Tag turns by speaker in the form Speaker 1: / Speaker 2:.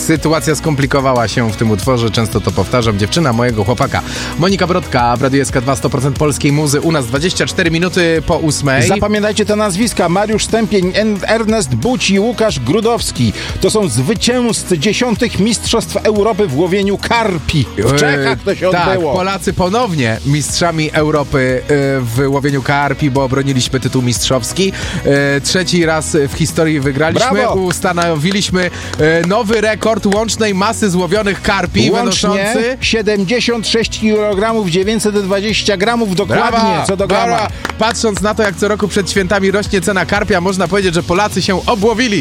Speaker 1: sytuacja skomplikowała się w tym utworze, często to powtarzam, dziewczyna mojego chłopaka. Monika Brodka w Radiu SK2 100% polskiej muzy, u nas 24 minuty po 8.
Speaker 2: Zapamiętajcie te nazwiska: Mariusz Stępień, Ernest Buć i Łukasz Grudowski. To są zwycięzcy 10. Mistrzostw Europy w łowieniu karpi. W Czechach to się odbyło.
Speaker 1: Tak, Polacy ponownie mistrzami Europy w łowieniu karpi, bo obroniliśmy tytuł mistrzowski. Trzeci raz w historii wygraliśmy.
Speaker 2: Brawo!
Speaker 1: Ustanowiliśmy nowy rekord łącznej masy złowionych karpi.
Speaker 2: Łącznie 76 kg 920 gramów dokładnie.
Speaker 1: Brawa,
Speaker 2: co do grama.
Speaker 1: brawa. Patrząc na to, jak co roku przed świętami rośnie cena karpia, można powiedzieć, że Polacy się obłowili.